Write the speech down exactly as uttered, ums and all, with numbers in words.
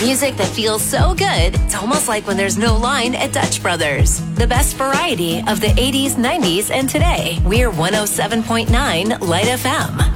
Music that feels so good, it's almost like when there's no line at Dutch Brothers. The best variety of the eighties, nineties, and today. We're one oh seven point nine Light F M.